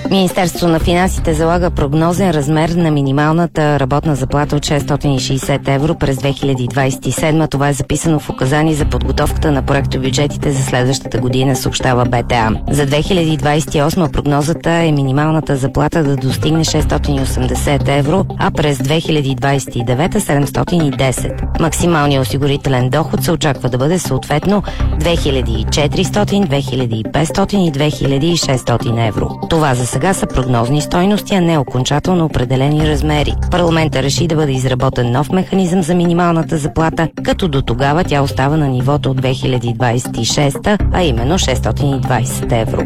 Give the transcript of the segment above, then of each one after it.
Министерството на финансите залага прогнозен размер на минималната работна заплата от 660 евро през 2027. Това е записано в указание за подготовката на проектобюджетите за следващата година, съобщава БТА. За 2028 прогнозата е минималната заплата да достигне 680 евро, а през 2029 710. Максималният осигурителен доход се очаква да бъде съответно 2400, 2500 и 2600 евро. Това за сега са прогнозни стойности, а не окончателно определени размери. Парламентът реши да бъде изработен нов механизъм за минималната заплата, като до тогава тя остава на нивото от 2026, а именно 620 евро.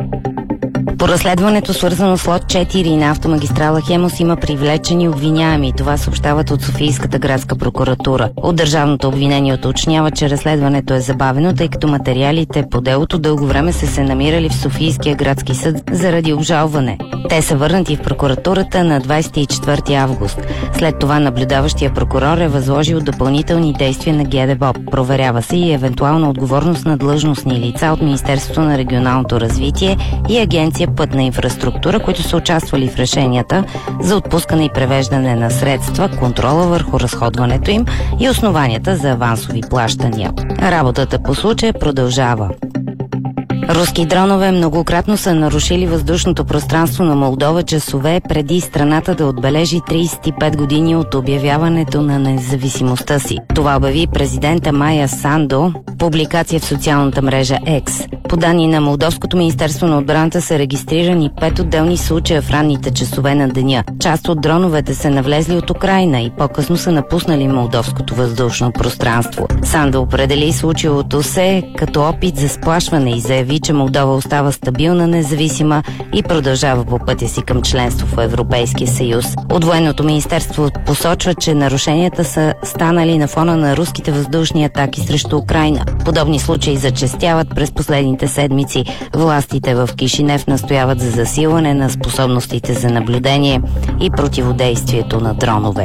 По разследването, свързано с лот 4 на автомагистрала Хемус, има привлечени обвиняеми. Това съобщават от Софийската градска прокуратура. От държавното обвинение уточнява, че разследването е забавено, тъй като материалите по делото дълго време са се намирали в Софийския градски съд заради обжалване. Те са върнати в прокуратурата на 24 август. След това наблюдаващия прокурор е възложил допълнителни действия на ГДБОП. Проверява се и евентуална отговорност на длъжностни лица от Министерството на регионалното развитие и Агенция Пътна инфраструктура, които са участвали в решенията за отпускане и превеждане на средства, контрола върху разходването им и основанията за авансови плащания. Работата по случая продължава. Руски дронове многократно са нарушили въздушното пространство на Молдова часове преди страната да отбележи 35 години от обявяването на независимостта си. Това обяви президента Майя Сандо в публикация в социалната мрежа X. По данни на Молдовското министерство на отбраната са регистрирани 5 отделни случая в ранните часове на деня. Част от дроновете са навлезли от Украйна и по-късно са напуснали молдовското въздушно пространство. Сандо определи случилото се като опит за сплашване и заяви, че Молдова остава стабилна, независима и продължава по пътя си към членство в Европейския съюз. От военното министерство посочва, че нарушенията са станали на фона на руските въздушни атаки срещу Украйна. Подобни случаи зачестяват през последните седмици. Властите в Кишинев настояват за засилване на способностите за наблюдение и противодействието на дронове.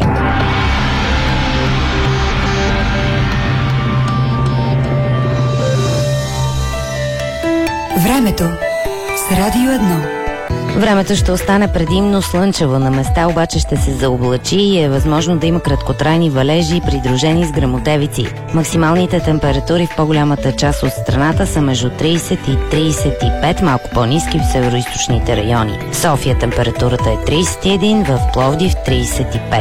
Времето с Радио 1. Времето ще остане предимно слънчево, на места обаче ще се заоблачи и е възможно да има краткотрайни валежи, придружени с гръмотевици. Максималните температури в по-голямата част от страната са между 30 и 35, малко по-ниски в североизточните райони. В София температурата е 31, в Пловдив 35.